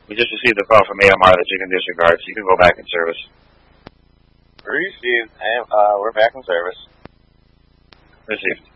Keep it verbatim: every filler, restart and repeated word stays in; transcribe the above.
We just received a call from A M R that you can disregard, so you can go back in service. Received. Uh, we're back in service. Received.